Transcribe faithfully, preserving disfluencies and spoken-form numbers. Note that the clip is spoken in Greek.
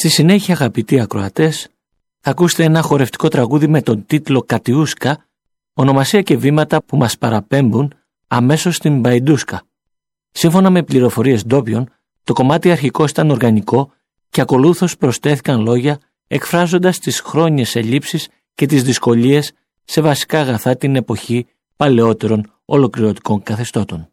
Στη συνέχεια, αγαπητοί ακροατές, θα ακούσετε ένα χορευτικό τραγούδι με τον τίτλο «Κατιούσκα», ονομασία και βήματα που μας παραπέμπουν αμέσως στην Μπαϊντούσκα. Σύμφωνα με πληροφορίες ντόπιων, το κομμάτι αρχικώς ήταν οργανικό και ακολούθως προσθέθηκαν λόγια εκφράζοντας τις χρόνιες ελλείψεις και τις δυσκολίες σε βασικά αγαθά την εποχή παλαιότερων ολοκληρωτικών καθεστώτων.